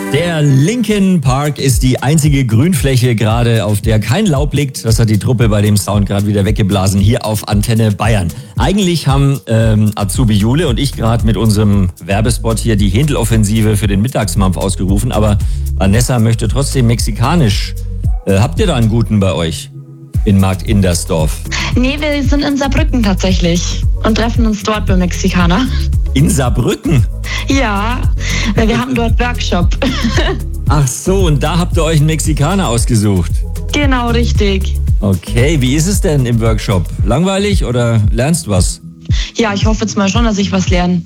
Der Linkin Park ist die einzige Grünfläche gerade, auf der kein Laub liegt. Das hat die Truppe bei dem Sound gerade wieder weggeblasen, hier auf Antenne Bayern. Eigentlich haben Azubi Jule und ich gerade mit unserem Werbespot hier die Händel-Offensive für den Mittagsmampf ausgerufen, aber Vanessa möchte trotzdem mexikanisch. Habt ihr da einen guten bei euch in Markt Indersdorf? Nee, wir sind in Saarbrücken tatsächlich und treffen uns dort bei Mexikaner. In Saarbrücken? Ja, weil wir haben dort Workshop. Ach so, und da habt ihr euch einen Mexikaner ausgesucht? Genau, richtig. Okay, wie ist es denn im Workshop? Langweilig oder lernst du was? Ja, ich hoffe jetzt mal schon, dass ich was lerne.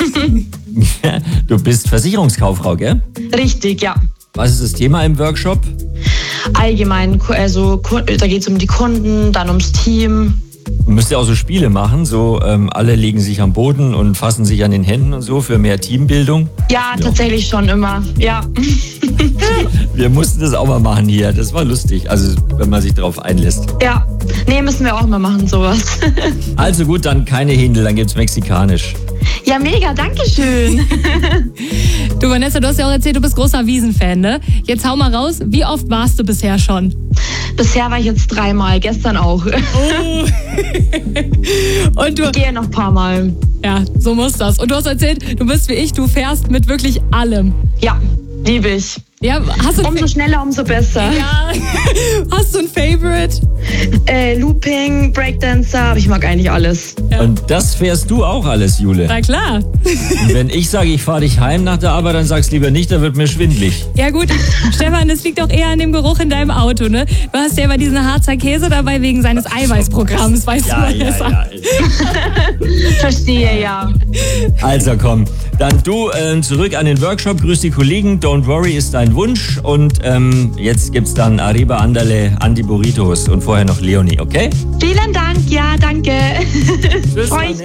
Du bist Versicherungskauffrau, gell? Richtig, ja. Was ist das Thema im Workshop? Allgemein, also da geht es um die Kunden, dann ums Team. Müsst ihr auch so Spiele machen, so alle legen sich am Boden und fassen sich an den Händen und so für mehr Teambildung? Ja, tatsächlich schon immer, ja. Wir mussten das auch mal machen hier, das war lustig, also wenn man sich darauf einlässt. Ja, nee, müssen wir auch mal machen, sowas. Also gut, dann keine Händel, dann gibt's mexikanisch. Ja, mega, danke schön. Du, Vanessa, du hast ja auch erzählt, du bist großer Wiesn-Fan, ne? Jetzt hau mal raus, wie oft warst du bisher schon? Bisher war ich jetzt 3-mal, gestern auch. Oh. Und du, Ich gehe noch ein paar Mal. ja, so muss das. Und du hast erzählt, du bist wie ich, du fährst mit wirklich allem. Ja, liebe ich. Ja, hast du Umso schneller, umso besser. ja. Hast du ein Favorite? Looping, Breakdancer, aber ich mag eigentlich alles. Ja. Und das fährst du auch alles, Jule. Na klar. Und wenn ich sage, ich fahre dich heim nach der Arbeit, dann sag's lieber nicht, da wird mir schwindlig. Ja gut, Stefan, das liegt doch eher an dem Geruch in deinem Auto, ne? Du hast ja immer diesen Harzer Käse dabei wegen seines Eiweißprogramms, weißt du, Vanessa? Verstehe, ja. Also komm, dann du zurück an den Workshop, grüß die Kollegen, Don't Worry ist dein Wunsch und jetzt gibt's dann Arriba Andale, Andi Burritos und vorher noch Leonie, okay? Vielen Dank, ja, danke. Tschüss. Freu ich